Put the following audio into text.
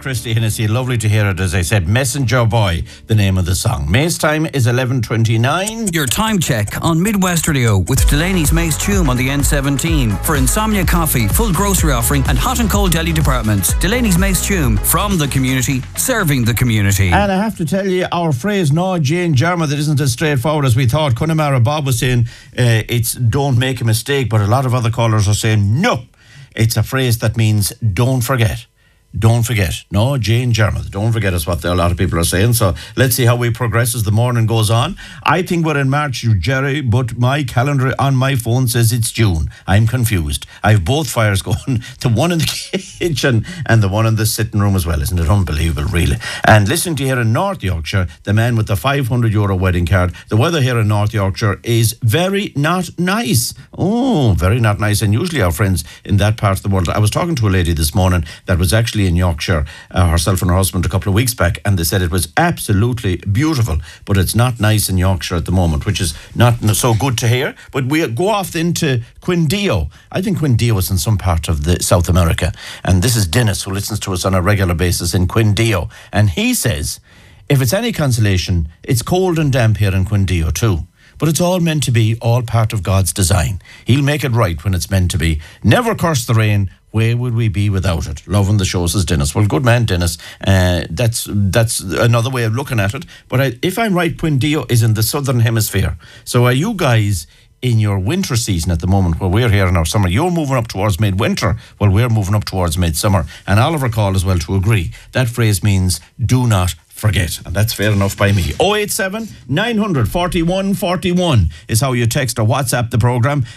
Christy Hennessy. Lovely to hear it. As I said, Messenger Boy, the name of the song. May's time is 11:29. Your time check on Midwest Radio with Delaney's Mace Tume on the N17 for Insomnia Coffee, full grocery offering and hot and cold deli departments. Delaney's Mace Tume, from the community, serving the community. And I have to tell you, our phrase, no Jane Jarma, that isn't as straightforward as we thought. Connemara Bob was saying it's don't make a mistake, but a lot of other callers are saying no. It's a phrase that means don't forget. Don't forget. No, Jane Jarmuth. Don't forget is what a lot of people are saying. So let's see how we progress as the morning goes on. I think we're in March, Jerry, but my calendar on my phone says it's June. I'm confused. I have both fires going. The one in the kitchen and the one in the sitting room as well. Isn't it unbelievable, really? And listening to here in North Yorkshire, the man with the €500 wedding card, the weather here in North Yorkshire is very not nice. Oh, very not nice. And usually our friends in that part of the world, I was talking to a lady this morning that was actually in Yorkshire, herself and her husband, a couple of weeks back, and they said it was absolutely beautiful, but it's not nice in Yorkshire at the moment, which is not so good to hear. But we go off into Quindío. I think Quindío is in some part of the South America, and this is Dennis, who listens to us on a regular basis in Quindío, and he says, if it's any consolation, it's cold and damp here in Quindío too. But it's all meant to be, all part of God's design. He'll make it right when it's meant to be. Never curse the rain. Where would we be without it? Loving the show, says Dennis. Well, good man, Dennis. That's another way of looking at it. But if I'm right, Quindío is in the southern hemisphere. So are you guys in your winter season at the moment, where we're here in our summer? You're moving up towards midwinter, while we're moving up towards midsummer. And Oliver called as well to agree. That phrase means do not forget, and that's fair enough by me. 087 900 41 41 is how you text or WhatsApp the programme.